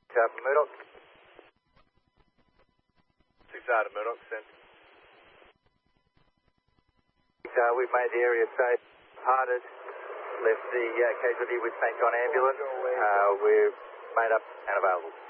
Murdoch. 6 Adam Murdoch, send. We've made the area safe. Parted. Left the casualty with St John ambulance. We're made up and available.